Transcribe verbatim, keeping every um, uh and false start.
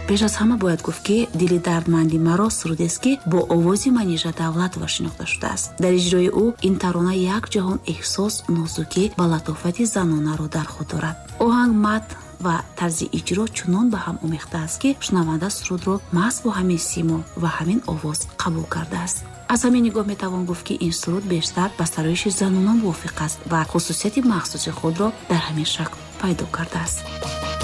пеш аз ҳама бояд гуфт ки дили дардманди маро сурудест ки бо овози Манижа Давлатова шинохта шудааст. дар иҷрои ӯ ин тарона як ҷаҳон эҳсос, нозукӣ ва латофати занонаро дар худ дорад. оҳанг, матн ва тарзи иҷро чунон ба ҳам омехтааст ки шунаванда сурудро маҳз бо ҳамин симо ва ҳамин овоз қабул кардааст. аз ҳамин нигоҳ метавон гуфт ки ин суруд бештар ба сароиши занона мувофиқ аст ва хусусияти махсуси худро дар ҳамин шакл пайдо кардааст.